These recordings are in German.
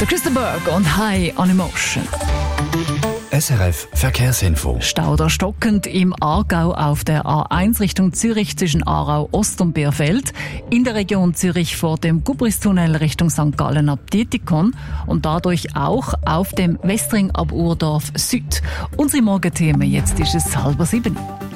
Der Christa Berg und High on Emotion. SRF Verkehrsinfo. Stau da stockend im Aargau auf der A1 Richtung Zürich zwischen Aarau Ost und Bierfeld. In der Region Zürich vor dem Gubristunnel Richtung St. Gallen ab Dietikon und dadurch auch auf dem Westring ab Urdorf Süd. Unsere Morgenthemen, jetzt ist es 6:30.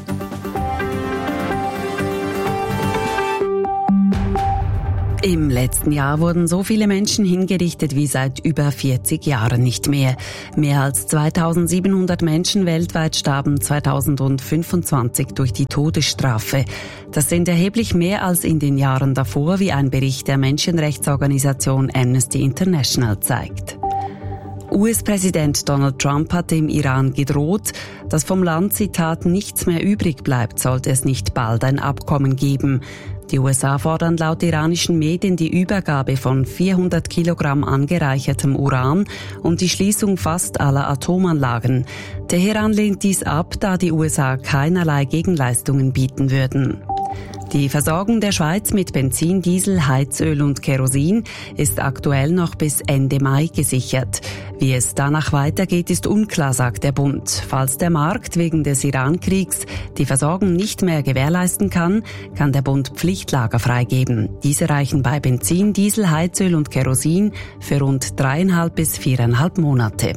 Im letzten Jahr wurden so viele Menschen hingerichtet wie seit über 40 Jahren nicht mehr. Mehr als 2700 Menschen weltweit starben 2025 durch die Todesstrafe. Das sind erheblich mehr als in den Jahren davor, wie ein Bericht der Menschenrechtsorganisation Amnesty International zeigt. US-Präsident Donald Trump hat dem Iran gedroht, dass vom Land, Zitat, nichts mehr übrig bleibt, sollte es nicht bald ein Abkommen geben. Die USA fordern laut iranischen Medien die Übergabe von 400 Kilogramm angereichertem Uran und die Schließung fast aller Atomanlagen. Teheran lehnt dies ab, da die USA keinerlei Gegenleistungen bieten würden. Die Versorgung der Schweiz mit Benzin, Diesel, Heizöl und Kerosin ist aktuell noch bis Ende Mai gesichert. Wie es danach weitergeht, ist unklar, sagt der Bund. Falls der Markt wegen des Iran-Kriegs die Versorgung nicht mehr gewährleisten kann, kann der Bund Pflichtlager freigeben. Diese reichen bei Benzin, Diesel, Heizöl und Kerosin für rund 3,5 bis 4,5 Monate.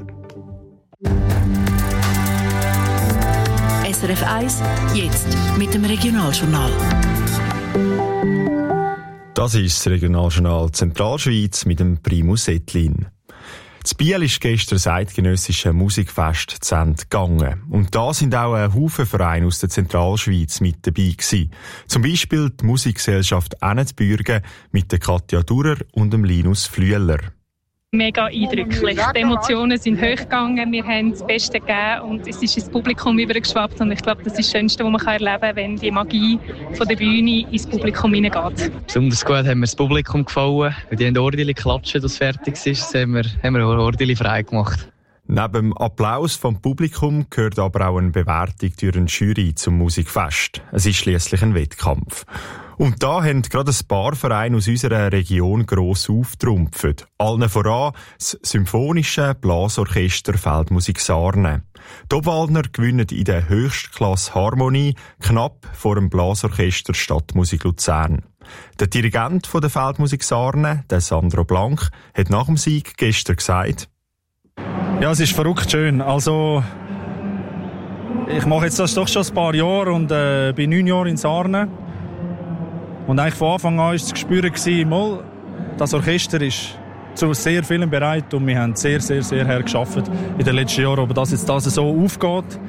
SRF 1, jetzt mit dem Regionaljournal. Das ist das Regionaljournal Zentralschweiz mit dem Primus Ettlin. In Biel ist gestern das eidgenössische Musikfest zu Ende gegangen. Und da sind auch ein Haufen Vereine aus der Zentralschweiz mit dabei gewesen. Zum Beispiel die Musikgesellschaft Ennetbürgen mit der Katja Durer und dem Linus Flüeler. Mega eindrücklich. Die Emotionen sind hochgegangen, wir haben das Beste gegeben und es ist ins Publikum übergeschwappt. Und ich glaube, das ist das Schönste, was man erleben kann, wenn die Magie von der Bühne ins Publikum hineingeht. Besonders gut haben wir das Publikum gefallen, weil die haben ordentlich klatschen, dass es fertig ist. Das haben wir ordentlich frei gemacht. Neben dem Applaus vom Publikum gehört aber auch eine Bewertung durch eine Jury zum Musikfest. Es ist schliesslich ein Wettkampf. Und da haben gerade ein paar Vereine aus unserer Region gross auftrumpft. Allen voran das Symphonische Blasorchester Feldmusik Sarne. Die Obwaldner gewinnen in der Höchstklasse Harmonie knapp vor dem Blasorchester Stadtmusik Luzern. Der Dirigent der Feldmusik Sarne, der Sandro Blank, hat nach dem Sieg gestern gesagt: Ja, es ist verrückt schön. Also, ich mache jetzt das doch schon ein paar Jahre und bin 9 Jahre in Sarne. Und eigentlich von Anfang an war das Gespür, das Orchester ist zu sehr vielen bereit und wir haben sehr, sehr, sehr hart gearbeitet in den letzten Jahren. Aber dass jetzt das so aufgeht,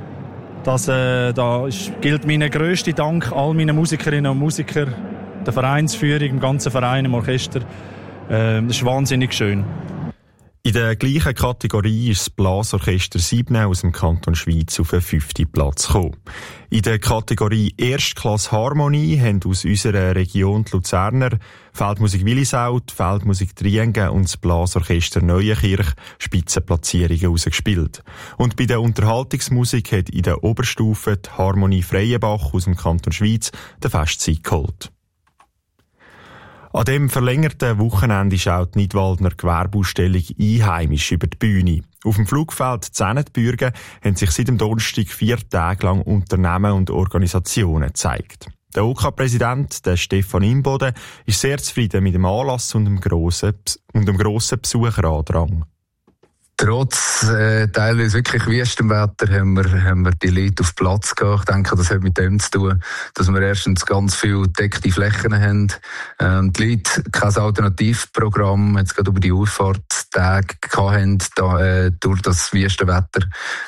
gilt mein grösster Dank all meinen Musikerinnen und Musikern, der Vereinsführung, dem ganzen Verein, dem Orchester. Das ist wahnsinnig schön. In der gleichen Kategorie ist das Blasorchester Siebne aus dem Kanton Schweiz auf den 5. Platz gekommen. In der Kategorie Erstklasse Harmonie haben aus unserer Region die Luzerner Feldmusik Willisau, die Feldmusik Triengen und das Blasorchester Neuenkirch Spitzenplatzierungen herausgespielt. Und bei der Unterhaltungsmusik hat in der Oberstufe die Harmonie Freienbach aus dem Kanton Schweiz den Festsieg geholt. An dem verlängerten Wochenende schaut die Nidwaldner Gewerbeausstellung «Einheimisch» über die Bühne. Auf dem Flugfeld Ennetbürgen haben sich seit dem Donnerstag 4 Tage lang Unternehmen und Organisationen gezeigt. Der OK-Präsident, der Stefan Imboden, ist sehr zufrieden mit dem Anlass und dem grossen Besucherandrang. Trotz teilweise wirklich wüstem Wetter haben wir die Leute auf Platz gehabt. Ich denke, das hat mit dem zu tun, dass wir erstens ganz viele gedeckte Flächen haben. Die Leute kein Alternativprogramm jetzt gerade über die Ausfahrtstage hatten, durch das wüste Wetter.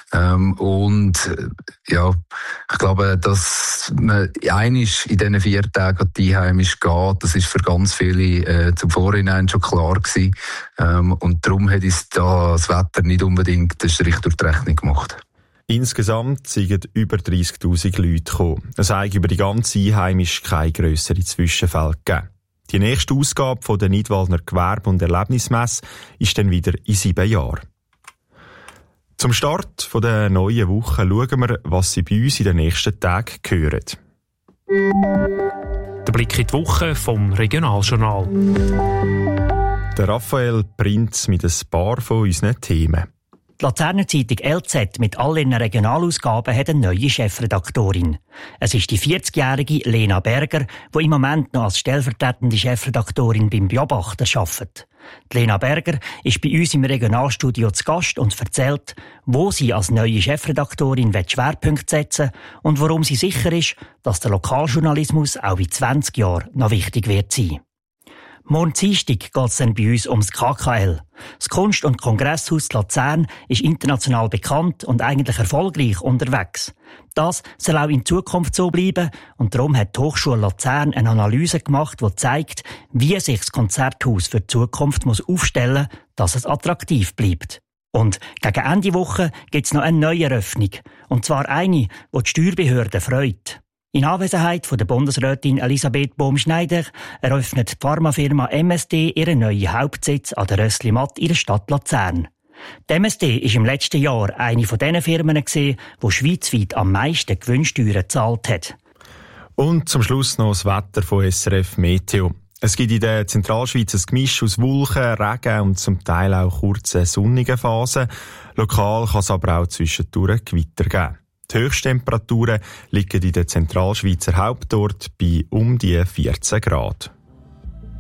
Ich glaube, dass man einisch in diesen 4 Tagen an die Einheimisch geht, das ist für ganz viele zum Vorhinein schon klar gewesen. Und darum hat uns das Wetter nicht unbedingt den Strich durch die Rechnung gemacht. Insgesamt sind über 30'000 Leute gekommen. Es hat über die ganze Einheimisch keine grössere Zwischenfälle gegeben. Die nächste Ausgabe von der Nidwaldner Gewerbe- und Erlebnismesse ist dann wieder in 7 Jahren. Zum Start der neuen Woche schauen wir, was Sie bei uns in den nächsten Tagen hören. Der Blick in die Woche vom Regionaljournal. Der Raphael Prinz mit ein paar von unseren Themen. Die Luzerner Zeitung LZ mit all ihren Regionalausgaben hat eine neue Chefredaktorin. Es ist die 40-jährige Lena Berger, die im Moment noch als stellvertretende Chefredaktorin beim Beobachter arbeitet. Die Lena Berger ist bei uns im Regionalstudio zu Gast und erzählt, wo sie als neue Chefredaktorin Schwerpunkte setzen will und warum sie sicher ist, dass der Lokaljournalismus auch in 20 Jahren noch wichtig wird sein. Morgen Dienstag geht es dann bei uns ums KKL. Das Kunst- und Kongresshaus Luzern ist international bekannt und eigentlich erfolgreich unterwegs. Das soll auch in Zukunft so bleiben und darum hat die Hochschule Luzern eine Analyse gemacht, die zeigt, wie sich das Konzerthaus für die Zukunft aufstellen muss, dass es attraktiv bleibt. Und gegen Ende Woche gibt es noch eine neue Eröffnung. Und zwar eine, die Steuerbehörden freut. In Anwesenheit von der Bundesrätin Elisabeth Bohm-Schneider eröffnet die Pharmafirma MSD ihren neuen Hauptsitz an der Rösslimatt in der Stadt Luzern. Die MSD war im letzten Jahr eine von den Firmen, die schweizweit am meisten Gewinnsteuern gezahlt hat. Und zum Schluss noch das Wetter von SRF Meteo. Es gibt in der Zentralschweiz ein Gemisch aus Wolken, Regen und zum Teil auch kurzen sonnigen Phasen. Lokal kann es aber auch zwischendurch Gewitter geben. Die Höchsttemperaturen liegen in der Zentralschweizer Hauptort bei um die 14 Grad.